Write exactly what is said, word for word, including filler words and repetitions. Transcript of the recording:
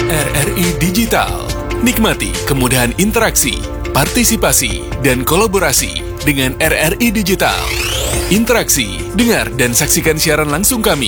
R R I Digital. Nikmati kemudahan interaksi, partisipasi, dan kolaborasi dengan R R I Digital. Interaksi, dengar dan saksikan siaran langsung kami